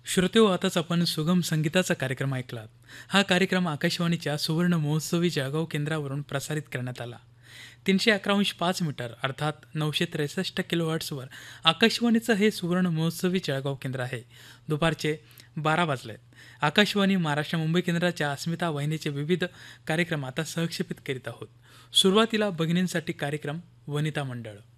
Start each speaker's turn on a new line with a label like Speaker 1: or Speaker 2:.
Speaker 1: श्रोतेहो, आताच आपण सुगम संगीताचा कार्यक्रम ऐकलात. हा कार्यक्रम आकाशवाणीच्या सुवर्ण महोत्सवी जळगाव केंद्रावरून प्रसारित करण्यात आला. 311.5 मीटर अर्थात 963 किलोहर्ट्झवर आकाशवाणीचं हे सुवर्ण महोत्सवी जळगाव केंद्र आहे. दुपारचे 12 वाजलेत. आकाशवाणी महाराष्ट्र मुंबई केंद्राच्या अस्मिता वाहिनीचे विविध कार्यक्रम आता सहक्षेपित करीत आहोत. सुरुवातीला भगिनींसाठी कार्यक्रम वनिता मंडळ.